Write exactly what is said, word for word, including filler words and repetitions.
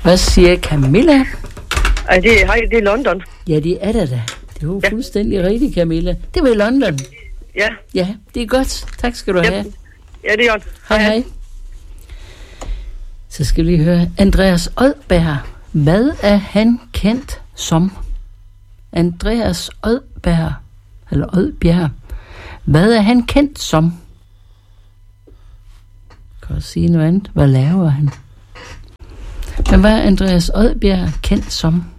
Hvad siger Camilla? Ej, det, hej, det er London. Ja, det er det da. Det er jo ja. fuldstændig rigtigt, Camilla. Det var i London. Ja. Ja, det er godt. Tak skal du ja. have. Ja, det er godt. Hej, hej. Så skal vi høre Andreas Odberg. Hvad er han kendt som? Andreas Odberg. Eller Odbjerg. Hvad er han kendt som? Kan jeg sige noget andet? Hvad laver han? Men hvad er Andreas Odbjerg kendt som?